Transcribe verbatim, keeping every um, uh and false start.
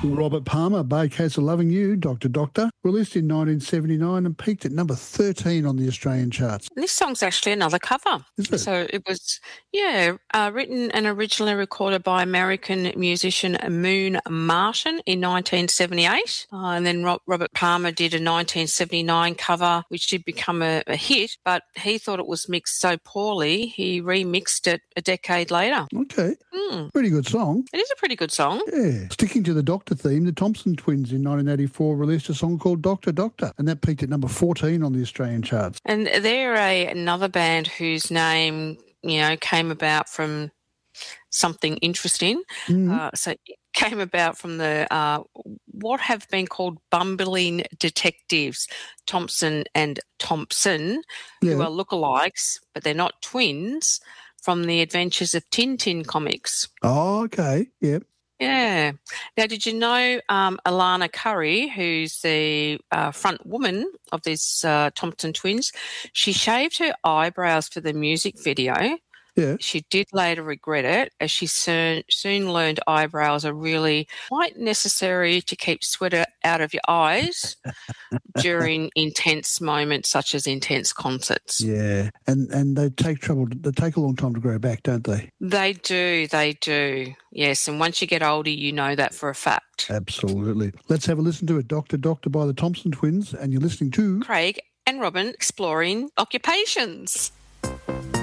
Robert Palmer, Bad Case of Loving You, Doctor Doctor, released in nineteen seventy-nine and peaked at number thirteen on the Australian charts. This song's actually another cover. Is it? So it was, yeah, uh, written and originally recorded by American musician Moon Martin in nineteen seventy-eight. Uh, and then Ro- Robert Palmer did a nineteen seventy-nine cover, which did become a, a hit, but he thought it was mixed so poorly, he remixed it a decade later. Okay. Mm. Pretty good song. It is a pretty good song. Yeah. Sticking to the Doctor theme, the Thompson Twins in nineteen eighty-four released a song called Doctor Doctor, and that peaked at number fourteen on the Australian charts. And they're a, another band whose name, you know, came about from something interesting. Mm-hmm. Uh, so it came about from the uh, what have been called bumbling detectives, Thompson and Thompson, Yeah. who are lookalikes, but they're not twins, from the Adventures of Tintin comics. Oh, okay. Yep. Yeah. Now, did you know um, Alana Curry, who's the uh, front woman of these uh, Thompson twins, she shaved her eyebrows for the music video. Yeah. She did later regret it, as she soon, soon learned eyebrows are really quite necessary to keep sweat out of your eyes during intense moments such as intense concerts. Yeah. And and they take trouble, they take a long time to grow back, don't they? They do, they do. Yes, and once you get older, you know that for a fact. Absolutely. Let's have a listen to it, Doctor Doctor by the Thompson Twins, and you're listening to Craig and Robin exploring occupations.